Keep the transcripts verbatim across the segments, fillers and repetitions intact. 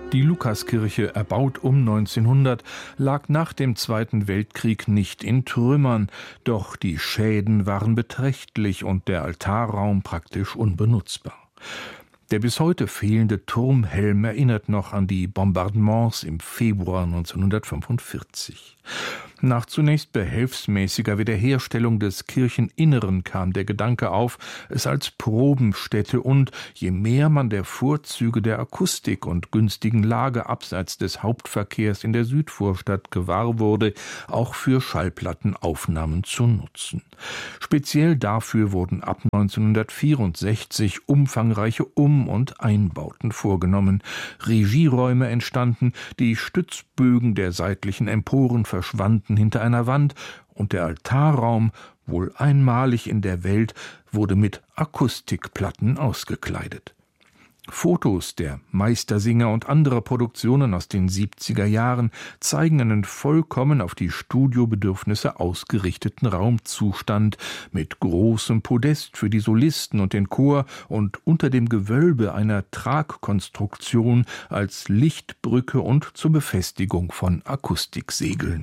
Die Lukaskirche, erbaut um neunzehnhundert, lag nach dem Zweiten Weltkrieg nicht in Trümmern, doch die Schäden waren beträchtlich und der Altarraum praktisch unbenutzbar. Der bis heute fehlende Turmhelm erinnert noch an die Bombardements im Februar neunzehnhundertfünfundvierzig. Nach zunächst behelfsmäßiger Wiederherstellung des Kircheninneren kam der Gedanke auf, es als Probenstätte und, je mehr man der Vorzüge der Akustik und günstigen Lage abseits des Hauptverkehrs in der Südvorstadt gewahr wurde, auch für Schallplattenaufnahmen zu nutzen. Speziell dafür wurden ab neunzehnhundertvierundsechzig umfangreiche Um- und Einbauten vorgenommen. Regieräume entstanden, die Stützbögen der seitlichen Emporen verschwanden hinter einer Wand und der Altarraum, wohl einmalig in der Welt, wurde mit Akustikplatten ausgekleidet. Fotos der Meistersinger und anderer Produktionen aus den siebziger Jahren zeigen einen vollkommen auf die Studiobedürfnisse ausgerichteten Raumzustand mit großem Podest für die Solisten und den Chor und unter dem Gewölbe einer Tragkonstruktion als Lichtbrücke und zur Befestigung von Akustiksegeln.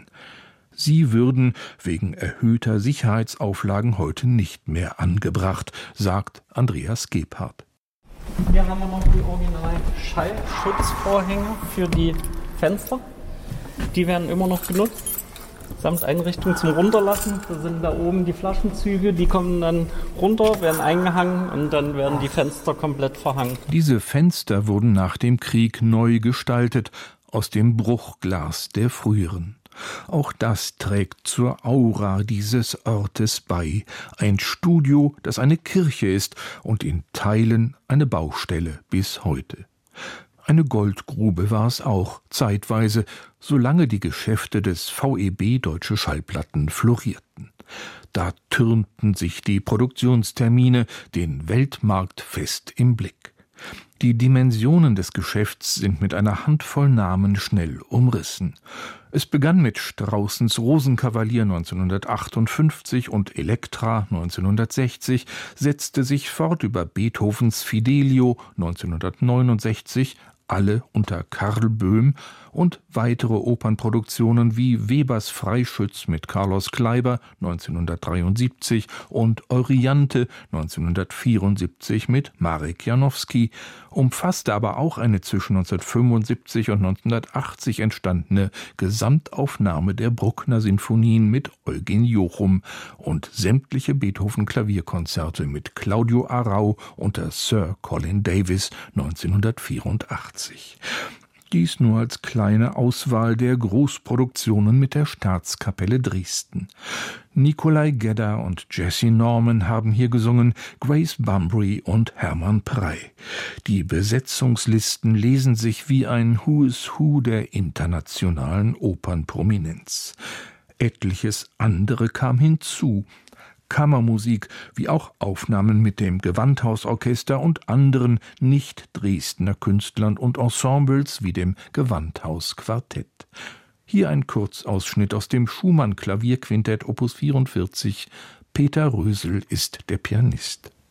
Sie würden wegen erhöhter Sicherheitsauflagen heute nicht mehr angebracht, sagt Andreas Gebhardt. Hier haben wir noch die originalen Schallschutzvorhänge für die Fenster. Die werden immer noch genutzt, samt Einrichtung zum Runterlassen. Da sind da oben die Flaschenzüge, die kommen dann runter, werden eingehangen und dann werden die Fenster komplett verhangen. Diese Fenster wurden nach dem Krieg neu gestaltet, aus dem Bruchglas der früheren. Auch das trägt zur Aura dieses Ortes bei. Ein Studio, das eine Kirche ist und in Teilen eine Baustelle bis heute. Eine Goldgrube war es auch, zeitweise, solange die Geschäfte des V E B Deutsche Schallplatten florierten. Da türmten sich die Produktionstermine, den Weltmarkt fest im Blick. Die Dimensionen des Geschäfts sind mit einer Handvoll Namen schnell umrissen. Es begann mit Straußens Rosenkavalier neunzehnhundertachtundfünfzig und Elektra neunzehnhundertsechzig, setzte sich fort über Beethovens Fidelio neunzehnhundertneunundsechzig, alle unter Karl Böhm, und weitere Opernproduktionen wie Webers Freischütz mit Carlos Kleiber neunzehnhundertdreiundsiebzig und Euryanthe neunzehnhundertvierundsiebzig mit Marek Janowski, umfasste aber auch eine zwischen neunzehnhundertfünfundsiebzig und neunzehnhundertachtzig entstandene Gesamtaufnahme der Bruckner-Sinfonien mit Eugen Jochum und sämtliche Beethoven-Klavierkonzerte mit Claudio Arrau unter Sir Colin Davis neunzehnhundertvierundachtzig. Dies nur als kleine Auswahl der Großproduktionen mit der Staatskapelle Dresden. Nikolai Gedda und Jessye Norman haben hier gesungen, Grace Bumbry und Hermann Prey. Die Besetzungslisten lesen sich wie ein Who is Who der internationalen Opernprominenz. Etliches andere kam hinzu. Kammermusik, wie auch Aufnahmen mit dem Gewandhausorchester und anderen Nicht-Dresdner Künstlern und Ensembles wie dem Gewandhausquartett. Hier ein Kurzausschnitt aus dem Schumann-Klavierquintett Opus vierundvierzig. Peter Rösel ist der Pianist.